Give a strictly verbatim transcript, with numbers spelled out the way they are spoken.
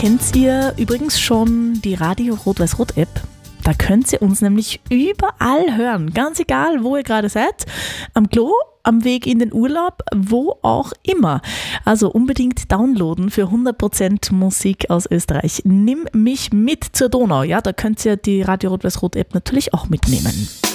Kennt ihr übrigens schon die Radio Rot-Weiß-Rot-App? Da könnt ihr uns nämlich überall hören, ganz egal, wo ihr gerade seid, am Klo, am Weg in den Urlaub, wo auch immer. Also unbedingt downloaden für hundert Prozent Musik aus Österreich. Nimm mich mit zur Donau, ja, da könnt ihr die Radio Rot-Weiß-Rot-App natürlich auch mitnehmen.